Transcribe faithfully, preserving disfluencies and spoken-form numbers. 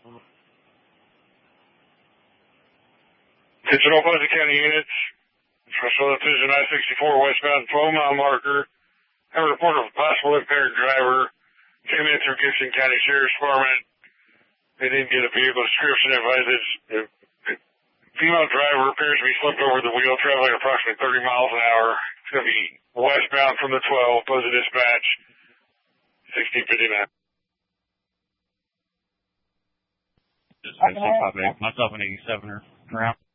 Attention all Pleasant County units. Special Division I sixty-four westbound twelve mile marker. I have a report of a possible impaired driver. Came in through Gibson County Sheriff's Department. They didn't get a vehicle description. Advises the female driver appears to be slumped over the wheel, traveling approximately thirty miles an hour. It's going to be westbound from the twelve. Pleasant dispatch. sixteen fifty-nine. Just myself an eighty-seven er around.